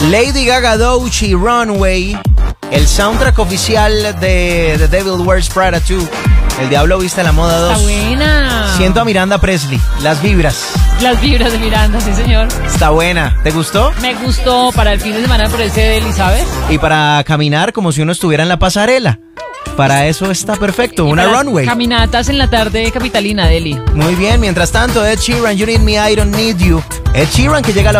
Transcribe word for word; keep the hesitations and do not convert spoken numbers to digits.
Lady Gaga, Doechii, Runway, el soundtrack oficial de The Devil Wears Prada dos, El Diablo Viste la Moda dos. Está buena. Siento a Miranda Presley, las vibras. Las vibras de Miranda, sí señor. Está buena, ¿te gustó? Me gustó para el fin de semana por ese de Elizabeth. Y para caminar como si uno estuviera en la pasarela. Para eso está perfecto, Y una para runway. Caminatas en la tarde capitalina, Deli. Muy bien, mientras tanto, Ed Sheeran, You Need Me, I Don't Need You. Ed Sheeran que llega a la